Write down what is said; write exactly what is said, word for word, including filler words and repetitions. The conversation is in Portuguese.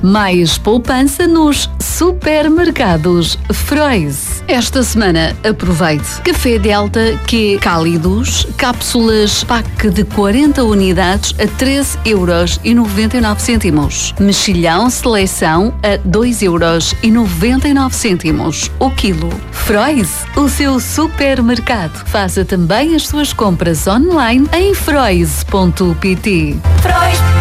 Mais poupança nos supermercados Frois. Esta semana aproveite Café Delta Q Cálidos, cápsulas pack de quarenta unidades a treze euros e noventa e nove cêntimos. Mexilhão Seleção a dois euros e noventa e nove cêntimos o quilo. Frois, o seu supermercado. Faça também as suas compras online em frois ponto pt.